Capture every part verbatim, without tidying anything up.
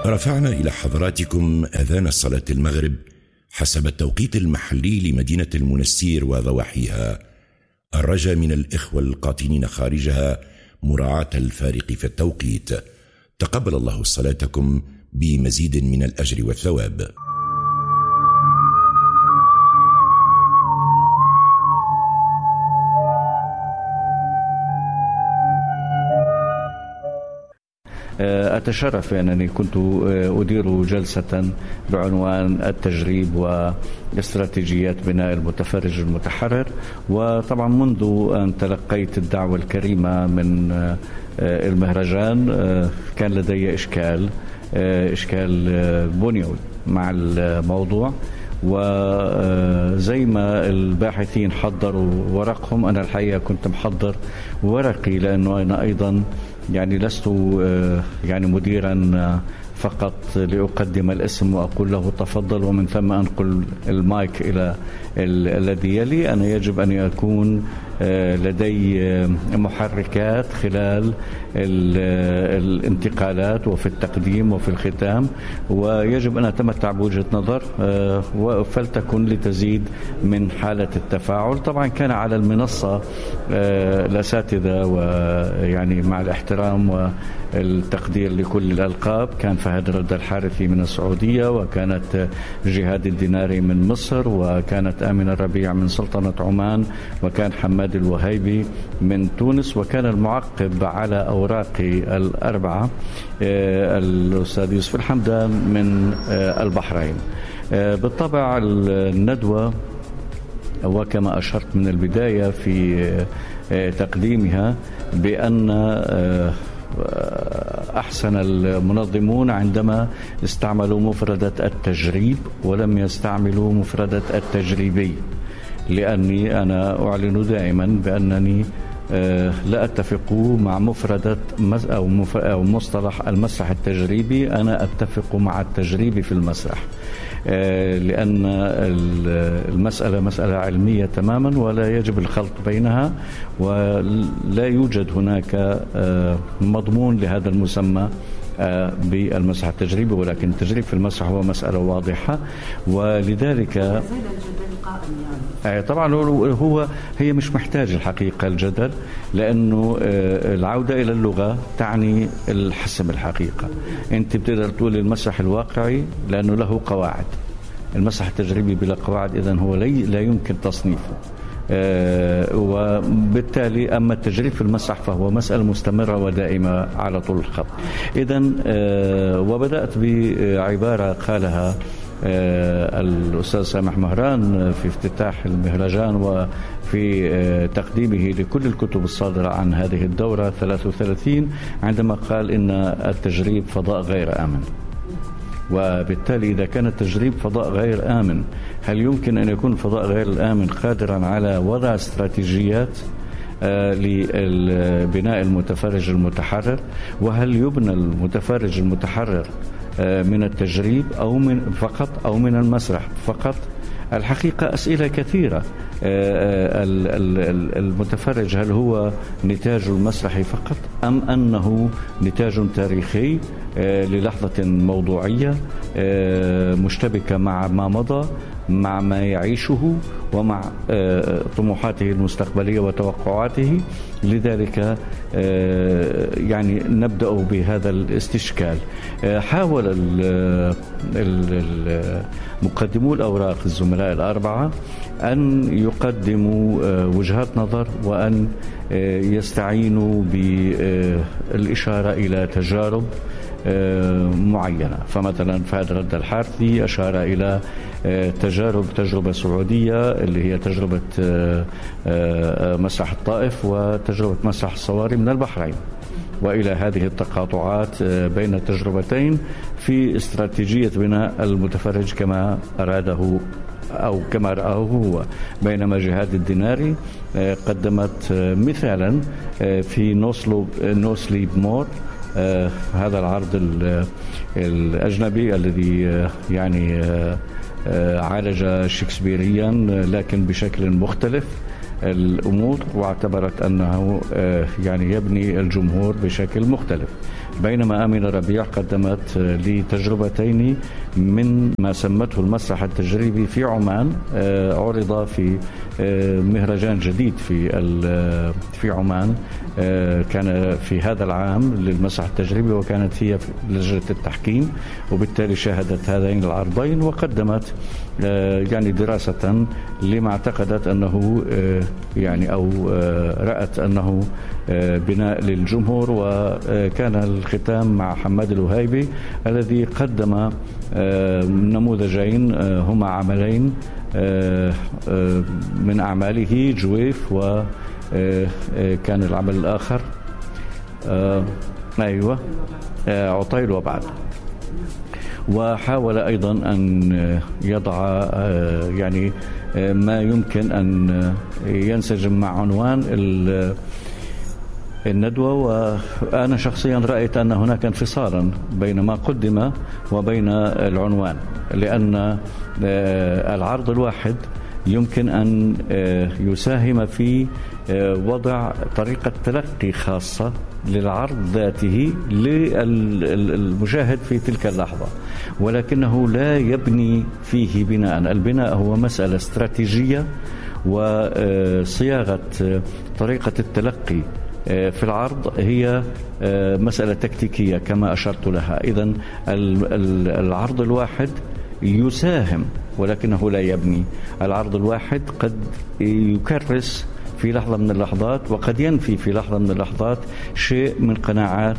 رفعنا إلى حضراتكم أذان صلاة المغرب حسب التوقيت المحلي لمدينة المنستير وضواحيها، الرجاء من الإخوة القاطنين خارجها مراعاة الفارق في التوقيت. تقبل الله صلاتكم بمزيد من الأجر والثواب. أتشرف بأنني كنت أدير جلسة بعنوان التجريب واستراتيجيات بناء المتفرج المتحرر، وطبعا منذ أن تلقيت الدعوة الكريمة من المهرجان كان لدي إشكال إشكال بنيوي مع الموضوع، وزي ما الباحثين حضروا ورقهم أنا الحقيقة كنت محضر ورقي، لأنه أنا أيضا يعني لست يعني مديرا فقط لأقدم الاسم وأقول له تفضل ومن ثم أنقل المايك إلى الذي يلي. أنا يجب أن يكون لدي محركات خلال الانتقالات وفي التقديم وفي الختام، ويجب أن أتمتع بوجهة نظر فلتكن لتزيد من حالة التفاعل. طبعا كان على المنصة الأساتذة، ويعني مع الاحترام والتقدير لكل الألقاب، كان فهد رد الحارثي من السعودية، وكانت جهاد الديناري من مصر، وكانت آمنة الربيع من سلطنة عمان، وكان حماد الوهيبي من تونس، وكان المعقب على أوراقي الأربعة الأستاذ يوسف الحمدان من البحرين. بالطبع الندوة وكما أشرت من البداية في تقديمها بأن أحسن المنظمون عندما استعملوا مفردة التجريب ولم يستعملوا مفردة التجريبي، لأني أنا أعلن دائما بأنني لا أتفق مع مفردة أو مصطلح المسرح التجريبي، أنا أتفق مع التجريبي في المسرح، لأن المسألة مسألة علمية تماما ولا يجب الخلط بينها، ولا يوجد هناك مضمون لهذا المسمى بالمسرح التجريبي، ولكن التجريب في المسرح هو مسألة واضحة. ولذلك طبعا هو هي مش محتاج الحقيقة الجدل، لأنه العودة إلى اللغة تعني الحسم الحقيقة. أنت بتقدر تقول المسرح الواقعي لأنه له قواعد، المسرح التجريبي بلا قواعد إذن هو لا يمكن تصنيفه، وبالتالي أما التجريب في المسرح فهو مسألة مستمرة ودائمة على طول الخط. إذن وبدأت بعبارة قالها الأستاذ سامح مهران في افتتاح المهرجان وفي تقديمه لكل الكتب الصادرة عن هذه الدورة ثلاثة وثلاثين، عندما قال إن التجريب فضاء غير آمن. وبالتالي إذا كان التجريب فضاء غير آمن، هل يمكن أن يكون الفضاء غير الآمن قادرا على وضع استراتيجيات لبناء المتفرج المتحرر؟ وهل يبنى المتفرج المتحرر من التجريب أو من فقط أو من المسرح فقط؟ الحقيقة أسئلة كثيرة. المتفرج هل هو نتاج المسرح فقط أم أنه نتاج تاريخي للحظة موضوعية مشتبكة مع ما مضى، مع ما يعيشه، ومع طموحاته المستقبلية وتوقعاته؟ لذلك يعني نبدأ بهذا الاستشكال. حاول مقدمو الأوراق الزملاء الأربعة أن يقدموا وجهات نظر وأن يستعينوا بالإشارة إلى تجارب معينة. فمثلا فهد رد الحارثي أشار إلى تجارب تجربة سعودية اللي هي تجربة مسرح الطائف وتجربة مسرح الصواري من البحرين، وإلى هذه التقاطعات بين التجربتين في استراتيجية بناء المتفرج كما أراده أو كما رآه هو. بينما جهاد الديناري قدمت مثالا في نو سليب مور، هذا العرض الأجنبي الذي يعني عالج شكسبيريا لكن بشكل مختلف الأمور، واعتبرت أنه يعني يبني الجمهور بشكل مختلف. بينما آمنة ربيع قدمت لي تجربتين من ما سمته المسرح التجريبي في عمان، عرض في مهرجان جديد في في عمان كان في هذا العام للمسرح التجريبي، وكانت هي في لجنة التحكيم، وبالتالي شاهدت هذين العرضين وقدمت يعني دراسة لما اعتقدت أنه يعني أو رأت أنه بناء للجمهور. وكان الختام مع حماد الوهيبي الذي قدم نموذجين هما عملين من أعماله، جويف وكان العمل الآخر أيوة عطيل وبعد. وحاول أيضا أن يضع يعني ما يمكن أن ينسجم مع عنوان الندوة. وأنا شخصيا رأيت أن هناك انفصالا بين ما قدم وبين العنوان، لأن العرض الواحد يمكن أن يساهم في وضع طريقة تلقي خاصة للعرض ذاته للمشاهد في تلك اللحظة، ولكنه لا يبني فيه بناء. البناء هو مسألة استراتيجية، وصياغة طريقة التلقي في العرض هي مسألة تكتيكية كما أشرت لها. إذن العرض الواحد يساهم ولكنه لا يبني. العرض الواحد قد يكرس في لحظة من اللحظات، وقد ينفي في لحظة من اللحظات شيء من قناعات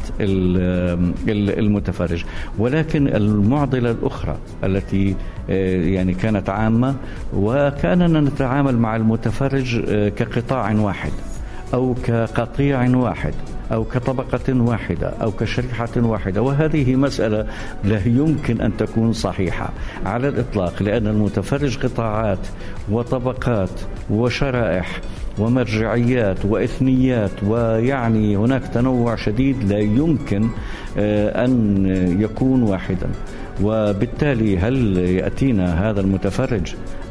المتفرج. ولكن المعضلة الأخرى التي يعني كانت عامة، وكاننا نتعامل مع المتفرج كقطاع واحد أو كقطيع واحد أو كطبقة واحدة أو كشريحة واحدة، وهذه مسألة لا يمكن أن تكون صحيحة على الإطلاق، لأن المتفرج قطاعات وطبقات وشرائح ومرجعيات وإثنيات، ويعني هناك تنوع شديد لا يمكن أن يكون واحدا. وبالتالي هل يأتينا هذا المتفرج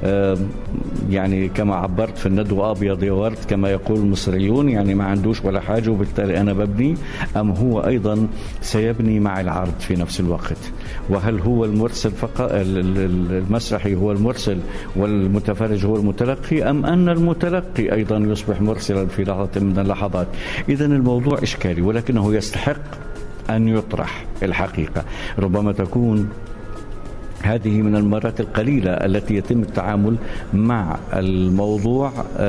يعني كما عبرت في الندوة أبيض يا ورد كما يقول المصريون، يعني ما عندوش ولا حاجة وبالتالي أنا ببني، أم هو أيضا سيبني مع العرض في نفس الوقت؟ وهل هو المرسل فقط، المسرحي هو المرسل والمتفرج هو المتلقي، أم أن المتلقي أيضا يصبح مرسلا في لحظة من اللحظات؟ إذن الموضوع إشكالي، ولكنه يستحق أن يطرح. الحقيقة ربما تكون هذه من المرات القليلة التي يتم التعامل مع الموضوع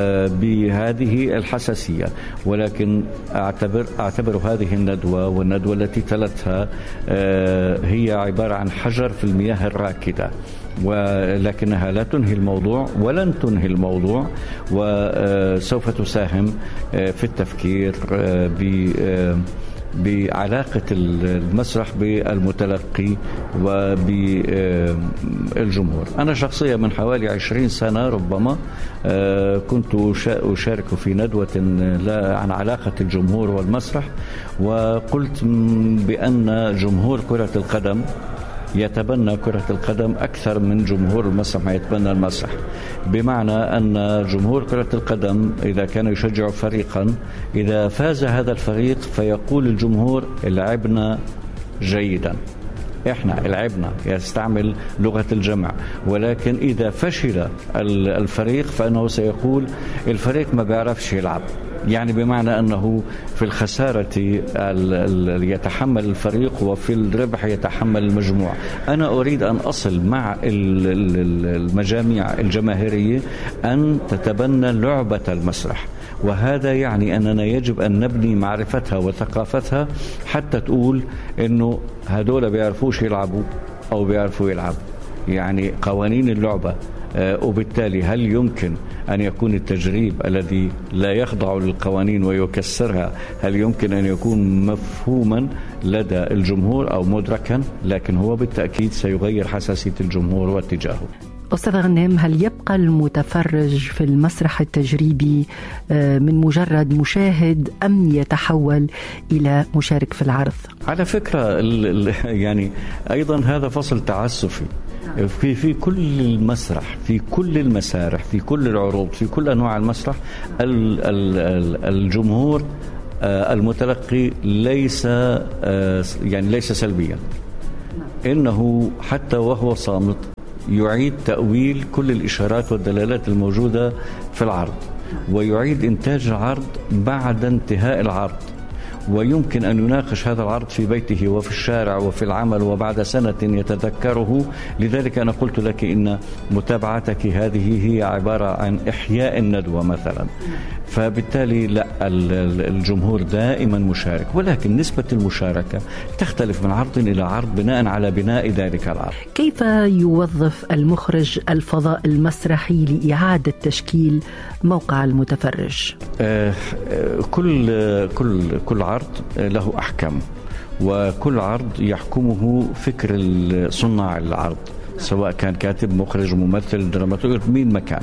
بهذه الحساسية، ولكن أعتبر, أعتبر هذه الندوة والندوة التي تلتها هي عبارة عن حجر في المياه الراكدة، ولكنها لا تنهي الموضوع ولن تنهي الموضوع، وسوف تساهم في التفكير ب بعلاقة المسرح بالمتلقي وبالجمهور. أنا شخصيا من حوالي عشرين سنة ربما كنت أشارك في ندوة عن علاقة الجمهور والمسرح، وقلت بأن جمهور كرة القدم يتبنى كرة القدم أكثر من جمهور المسرح ما يتبنى المسرح، بمعنى أن جمهور كرة القدم إذا كان يشجع فريقا، إذا فاز هذا الفريق فيقول الجمهور لعبنا جيدا، إحنا لعبنا، يستعمل لغة الجمع. ولكن إذا فشل الفريق فإنه سيقول الفريق ما بيعرفش يلعب، يعني بمعنى أنه في الخسارة يتحمل الفريق وفي الربح يتحمل المجموع. أنا أريد أن أصل مع المجاميع الجماهيرية أن تتبنى لعبة المسرح، وهذا يعني أننا يجب أن نبني معرفتها وثقافتها حتى تقول إنه هدول بيعرفوش يلعبوا أو بيعرفوا يلعبوا، يعني قوانين اللعبة. وبالتالي هل يمكن أن يكون التجريب الذي لا يخضع للقوانين ويكسرها هل يمكن أن يكون مفهوما لدى الجمهور أو مدركا؟ لكن هو بالتأكيد سيغير حساسية الجمهور واتجاهه. أستاذ غنام، هل يبقى المتفرج في المسرح التجريبي من مجرد مشاهد أم يتحول إلى مشارك في العرض؟ على فكرة يعني أيضا هذا فصل تعسفي في في كل المسرح، في كل المسارح، في كل العروض، في كل أنواع المسرح. الجمهور المتلقي ليس يعني ليس سلبيا، إنه حتى وهو صامت يعيد تأويل كل الإشارات والدلالات الموجودة في العرض، ويعيد إنتاج العرض بعد انتهاء العرض، ويمكن أن يناقش هذا العرض في بيته وفي الشارع وفي العمل وبعد سنة يتذكره. لذلك أنا قلت لك إن متابعتك هذه هي عبارة عن إحياء الندوة مثلا، فبالتالي لا، الجمهور دائما مشارك، ولكن نسبة المشاركة تختلف من عرض إلى عرض بناء على بناء ذلك العرض. كيف يوظف المخرج الفضاء المسرحي لإعادة تشكيل موقع المتفرج؟ آه كل كل كل عرض له أحكام، وكل عرض يحكمه فكر صناع العرض، سواء كان كاتب، مخرج، ممثل، دراماتورج، مين مكان.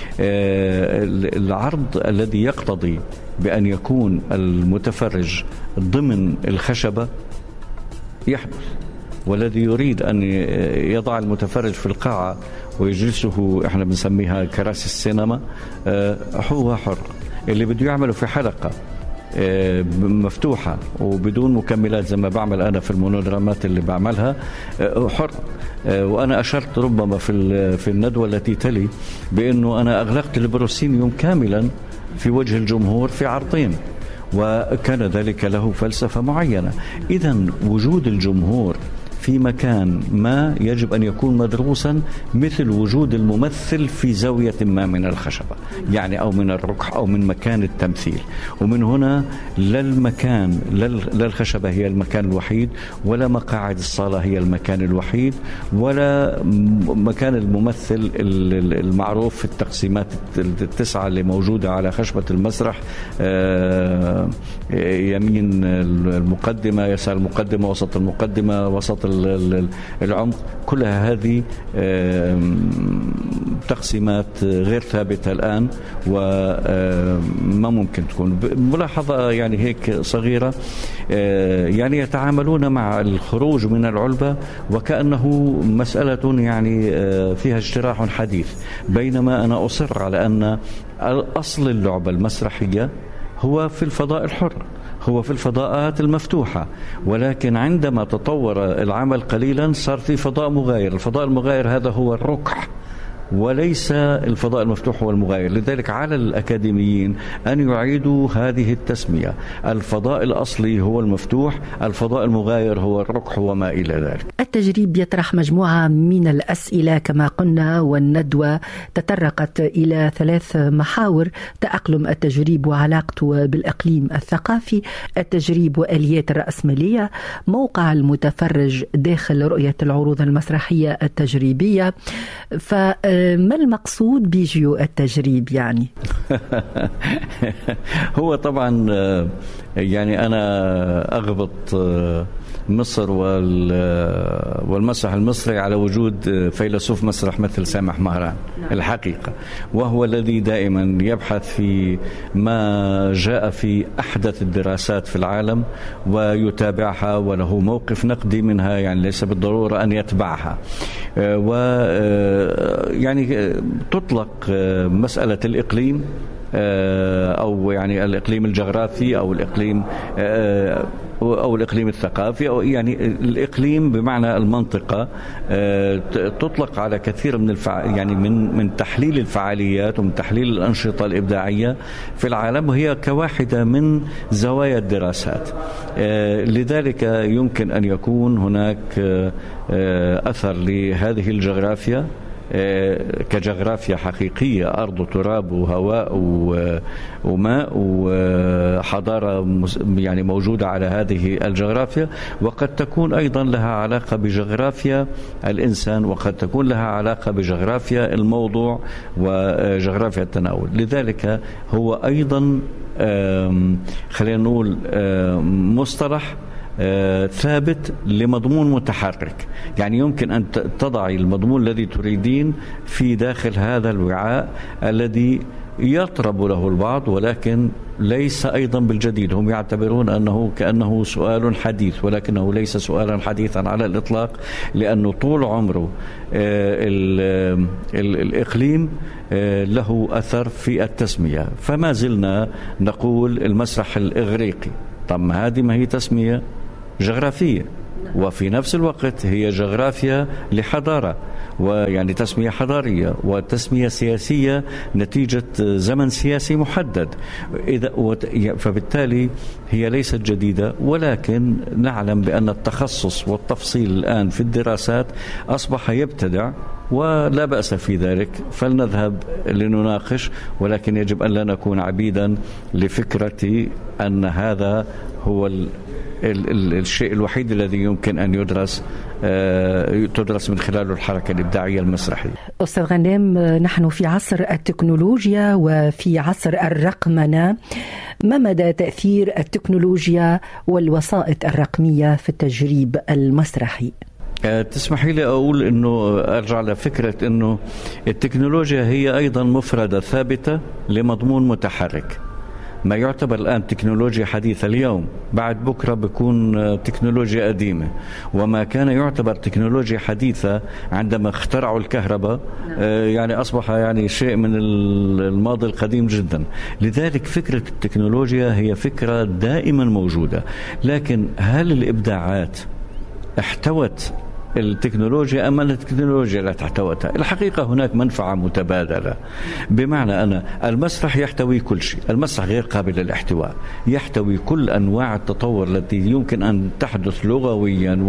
العرض الذي يقتضي بأن يكون المتفرج ضمن الخشبة يحدث، والذي يريد أن يضع المتفرج في القاعة ويجلسه، احنا بنسميها كراسي السينما، هو حر. اللي بده يعمله في حلقة مفتوحة وبدون مكملات زي ما بعمل أنا في المونودرامات اللي بعملها حر. وأنا أشرت ربما في في الندوة التي تلي بأنه أنا أغلقت البروسينيوم كاملا في وجه الجمهور في عرضين، وكان ذلك له فلسفة معينة. إذن وجود الجمهور في مكان ما يجب أن يكون مدروسا مثل وجود الممثل في زاوية ما من الخشبة، يعني أو من الركح أو من مكان التمثيل. ومن هنا لا المكان لا الخشبة هي المكان الوحيد، ولا مقاعد الصالة هي المكان الوحيد، ولا مكان الممثل المعروف في التقسيمات التسعة اللي موجودة على خشبة المسرح، يمين المقدمة، يسار المقدمة، وسط المقدمة، وسط العمق. كلها هذه تقسيمات غير ثابتة الآن، وما ممكن تكون. ملاحظة يعني هيك صغيرة، يعني يتعاملون مع الخروج من العلبة وكأنه مسألة يعني فيها اجتراح حديث، بينما أنا أصر على أن أصل اللعبة المسرحية هو في الفضاء الحر، هو في الفضاءات المفتوحة. ولكن عندما تطور العمل قليلا صار في فضاء مغاير. الفضاء المغاير هذا هو الركح، وليس الفضاء المفتوح هو المغاير. لذلك على الأكاديميين أن يعيدوا هذه التسمية. الفضاء الأصلي هو المفتوح، الفضاء المغاير هو الركح وما إلى ذلك. التجريب يطرح مجموعة من الأسئلة كما قلنا، والندوة تطرقت إلى ثلاث محاور: تأقلم التجريب وعلاقته بالإقليم الثقافي، التجريب وآليات الرأسمالية، موقع المتفرج داخل رؤية العروض المسرحية التجريبية. ف ما المقصود بجيو التجريب يعني؟ هو طبعا يعني أنا أغبط مصر والمسرح المصري على وجود فيلسوف مسرح مثل سامح مهران الحقيقة، وهو الذي دائما يبحث في ما جاء في أحدث الدراسات في العالم ويتابعها، وله موقف نقدي منها، يعني ليس بالضرورة أن يتبعها. ويعني تطلق مسألة الإقليم أو يعني الإقليم الجغرافي أو الإقليم أو الإقليم الثقافي، أو يعني الإقليم بمعنى المنطقة، تطلق على كثير من الفع... يعني من من تحليل الفعاليات ومن تحليل الأنشطة الإبداعية في العالم، وهي كواحدة من زوايا الدراسات. لذلك يمكن أن يكون هناك أثر لهذه الجغرافيا كجغرافيا حقيقية، أرض وتراب وهواء وماء وحضارة يعني موجودة على هذه الجغرافيا، وقد تكون أيضا لها علاقة بجغرافيا الإنسان، وقد تكون لها علاقة بجغرافيا الموضوع وجغرافيا التناول. لذلك هو أيضا خلينا نقول مصطلح ثابت لمضمون متحرك، يعني يمكن أن تضعي المضمون الذي تريدين في داخل هذا الوعاء الذي يطرب له البعض، ولكن ليس أيضا بالجديد. هم يعتبرون أنه كأنه سؤال حديث، ولكنه ليس سؤالا حديثا على الإطلاق، لأنه طول عمره الإقليم له أثر في التسمية. فما زلنا نقول المسرح الإغريقي. طب هذه ما هي تسمية جغرافية، وفي نفس الوقت هي جغرافيا لحضارة، ويعني تسمية حضارية وتسمية سياسية نتيجة زمن سياسي محدد. إذا فبالتالي هي ليست جديدة، ولكن نعلم بأن التخصص والتفصيل الآن في الدراسات أصبح يبتدع، ولا بأس في ذلك. فلنذهب لنناقش، ولكن يجب أن لا نكون عبيدا لفكرة أن هذا هو ال ال ال الشيء الوحيد الذي يمكن أن يدرس آه تدرس من خلاله الحركة الإبداعية المسرحية. أستاذ غنام، نحن في عصر التكنولوجيا وفي عصر الرقمنة، ما مدى تأثير التكنولوجيا والوسائط الرقمية في التجريب المسرحي؟ تسمحي لي أقول أنه أرجع لفكرة أنه التكنولوجيا هي أيضا مفردة ثابتة لمضمون متحرك. ما يعتبر الآن تكنولوجيا حديثة اليوم بعد بكرة بيكون تكنولوجيا قديمة، وما كان يعتبر تكنولوجيا حديثة عندما اخترعوا الكهرباء يعني أصبح يعني شيء من الماضي القديم جدا. لذلك فكرة التكنولوجيا هي فكرة دائما موجودة، لكن هل الإبداعات احتوت التكنولوجيا أم أن التكنولوجيا لا تحتوتها؟ الحقيقة هناك منفعة متبادلة، بمعنى أن المسرح يحتوي كل شيء. المسرح غير قابل للاحتواء، يحتوي كل أنواع التطور التي يمكن أن تحدث لغويا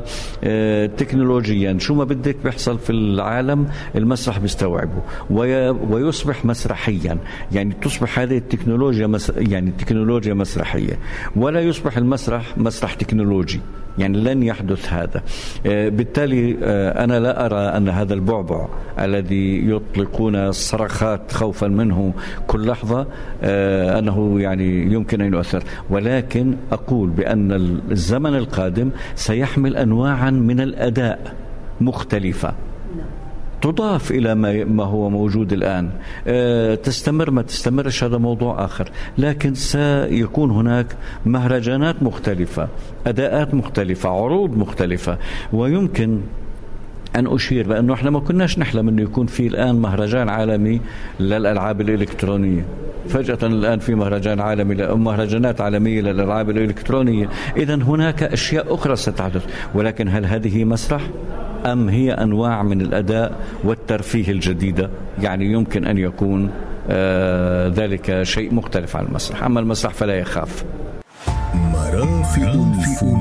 وتكنولوجيا. شو ما بدك بيحصل في العالم المسرح بيستوعبه ويصبح مسرحيا. يعني تصبح هذه التكنولوجيا مس... يعني تكنولوجيا مسرحية، ولا يصبح المسرح مسرح تكنولوجي. يعني لن يحدث هذا. بالتالي أنا لا أرى أن هذا البعبع الذي يطلقون الصرخات خوفا منه كل لحظة أنه يعني يمكن أن يؤثر، ولكن أقول بأن الزمن القادم سيحمل أنواعا من الأداء مختلفة تضاف إلى ما هو موجود الآن. أه تستمر ما تستمرش هذا موضوع آخر، لكن سيكون هناك مهرجانات مختلفة، أداءات مختلفة، عروض مختلفة. ويمكن أن أشير بأنه إحنا ما كناش نحلم أنه يكون في الآن مهرجان عالمي للألعاب الإلكترونية. فجأة الآن في مهرجان عالمي، مهرجانات عالمية للألعاب الإلكترونية. إذن هناك أشياء أخرى ستحدث، ولكن هل هذه مسرح أم هي أنواع من الأداء والترفيه الجديدة؟ يعني يمكن أن يكون آه ذلك شيء مختلف عن المسرح. أما المسرح فلا يخاف. مرافق الفنون.